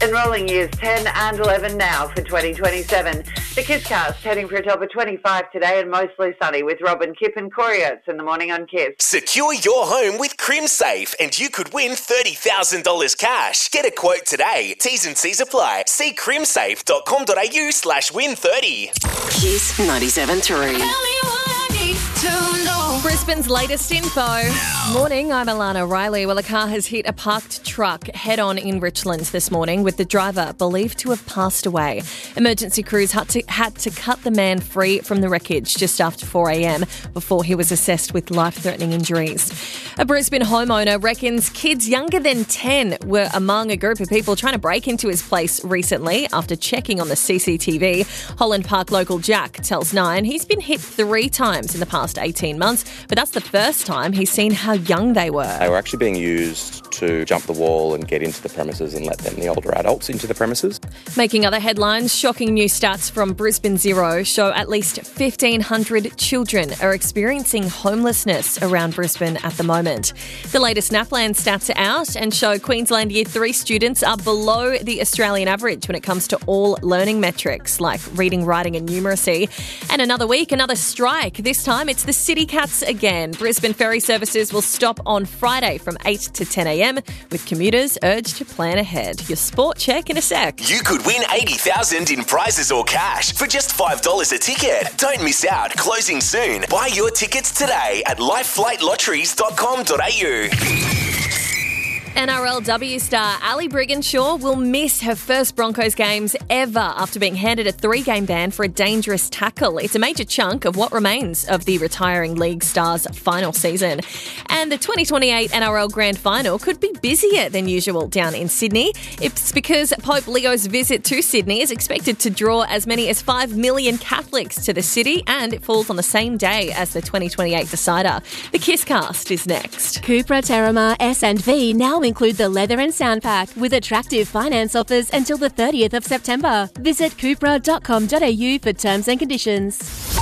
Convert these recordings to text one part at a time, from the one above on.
Enrolling years 10 and 11 now for 2027. The KISScast heading for a top of 25 today and mostly sunny with Robin, Kip and Corey Oates in the morning on KISS. Secure your home with CrimSafe and you could win $30,000 cash. Get a quote today. T's and C's apply. See crimsafe.com.au/win30. KISS 97.3. Brisbane's latest info. Morning, I'm Alana Riley. Well, a car has hit a parked truck head-on in Richland this morning with the driver believed to have passed away. Emergency crews had to cut the man free from the wreckage just after 4 a.m. before he was assessed with life-threatening injuries. A Brisbane homeowner reckons kids younger than 10 were among a group of people trying to break into his place recently after checking on the CCTV. Holland Park local Jack tells Nine he's been hit 3 times in the past 18 months, but that's the first time he's seen how young they were. They were actually being used to jump the wall and get into the premises and let them, the older adults, into the premises. Making other headlines, shocking new stats from Brisbane Zero show at least 1,500 children are experiencing homelessness around Brisbane at the moment. The latest NAPLAN stats are out and show Queensland Year 3 students are below the Australian average when it comes to all learning metrics like reading, writing and numeracy. And another week, another strike. This time it's the City Cats again. Brisbane ferry services will stop on Friday from 8 to 10 a.m, with commuters urged to plan ahead. Your sport check in a sec. You could win $80,000 in prizes or cash for just $5 a ticket. Don't miss out. Closing soon. Buy your tickets today at lifeflightlotteries.com.au. NRLW star Ali Brigginshaw will miss her first Broncos games ever after being handed a 3-game ban for a dangerous tackle. It's a major chunk of what remains of the retiring league star's final season. And the 2028 NRL Grand Final could be busier than usual down in Sydney. It's because Pope Leo's visit to Sydney is expected to draw as many as 5 million Catholics to the city, and it falls on the same day as the 2028 decider. The KISScast is next. Cupra Terramar S&V now include the leather and sound pack with attractive finance offers until the 30th of September. Visit cupra.com.au for terms and conditions.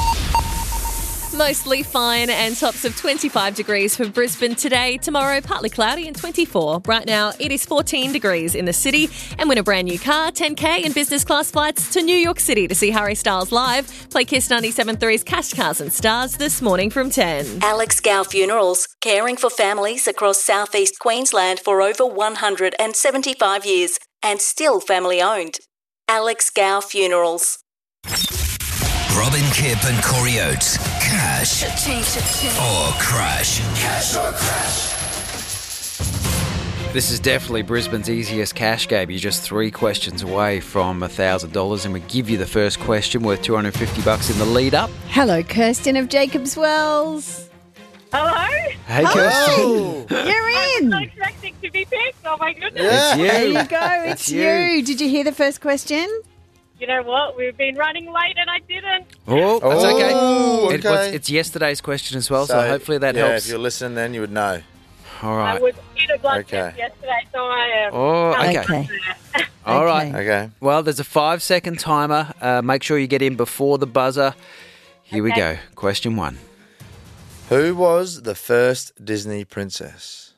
Mostly fine and tops of 25 degrees for Brisbane today. Tomorrow, partly cloudy and 24. Right now, it is 14 degrees in the city. And win a brand new car, 10K and business class flights to New York City to see Harry Styles live. Play KISS 97.3's Cash Cars and Stars this morning from 10. Alex Gow Funerals, caring for families across southeast Queensland for over 175 years and still family owned. Alex Gow Funerals. Robin, Kip and Corey Oates. Cash or crash. Cash or crash. This is definitely Brisbane's easiest cash game. You're just 3 questions away from $1,000 and we give you the first question worth $250 in the lead up. Hello, Kirsten of Jacobs Wells. Hello. Hey, Kirsten. You're in. I'm so expecting to be picked. Oh, my goodness. It's you. There you go. It's you. Did you hear the first question? You know what? We've been running late and I didn't. Oh, that's okay. Okay. It's yesterday's question as well, so hopefully that yeah, helps. if you're listening, then you would know. All right. I was in a blood test yesterday, so I am. Oh, okay. All right. Okay. Well, there's a 5-second timer. Make sure you get in before the buzzer. Here we go. Question 1. Who was the first Disney princess?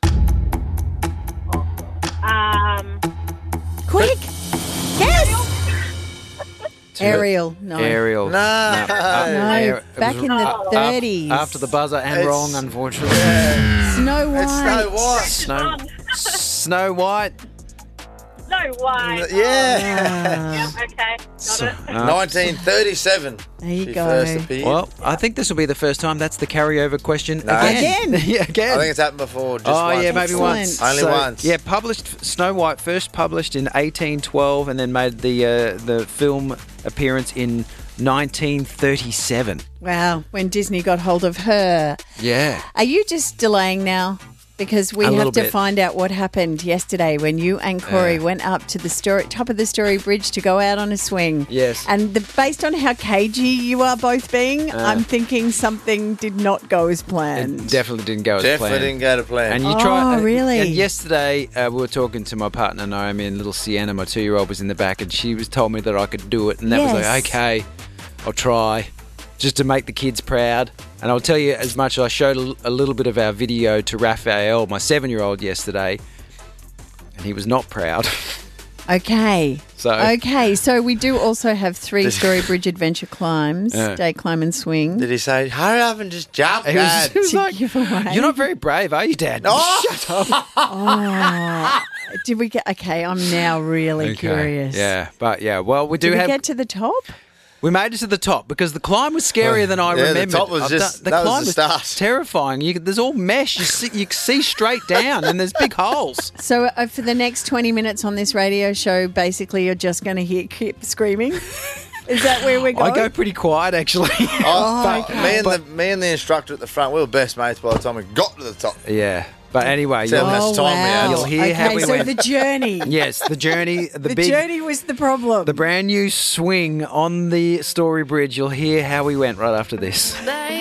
Quick. Guess. Ariel. No. Ariel. No. No, back in the 30s. After the buzzer and wrong, unfortunately. Snow White. It's Snow White. Snow White. No way. Yeah. Okay. Got it. 1937. There you she go. first appeared. Well, I think this will be the first time. That's the carryover question No. again. Yeah, again. I think it's happened before. Just Oh, once. yeah, maybe once. Only once. Yeah, Snow White first published in 1812 and then made the film appearance in 1937. Wow, when Disney got hold of her. Yeah. Are you just delaying now? Because we A have little to bit. find out what happened yesterday when you and Corey went up to the top of the Story Bridge to go out on a swing. Yes. And based on how cagey you are both being, I'm thinking something did not go as planned. It definitely didn't go as planned. Definitely didn't go to plan. And you Oh, try, really? And yesterday we were talking to my partner Naomi, and little Sienna, my 2-year-old, was in the back, and she told me that I could do it, and that was like, Yes. okay, I'll try, just to make the kids proud. And I'll tell you, as much as I showed a little bit of our video to Raphael, my 7-year-old, yesterday, and he was not proud. Okay. So we do also have 3-story bridge adventure climbs, Yeah. day climb and swing. Did he say, hurry up and just jump, He was, Dad? he was To like, give away. you're not very brave, are you, Dad? Oh! Shut up. Oh, did we get? Okay, I'm now really curious. Yeah, but yeah, well, we do Did we have. get to the top? We made it to the top because the climb was scarier than I Yeah, the remembered. top was just- that was climb the start. terrifying. There's all mesh. You see straight down, and there's big holes. So for the next 20 minutes on this radio show, basically you're just going to hear Kip screaming. Is that where we're going? I go pretty quiet actually. Me and the instructor at the front, we were best mates by the time we got to the top. Yeah, but anyway, See how much time we had. you'll hear how we so went. the journey. Yes, the journey. The journey was the problem. The brand new swing on the Story Bridge. You'll hear how we went right after this.